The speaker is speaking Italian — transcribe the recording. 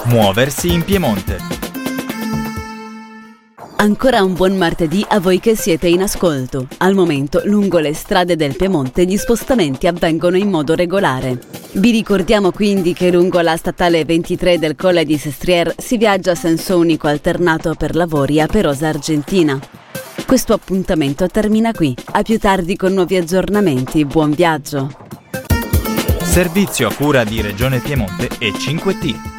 Muoversi in Piemonte. Ancora un buon martedì a voi che siete in ascolto. Al momento, lungo le strade del Piemonte, gli spostamenti avvengono in modo regolare. Vi ricordiamo quindi che lungo la statale 23 del Colle di Sestriere si viaggia a senso unico alternato per lavori a Perosa Argentina. Questo appuntamento termina qui. A più tardi con nuovi aggiornamenti. Buon viaggio! Servizio a cura di Regione Piemonte e 5T.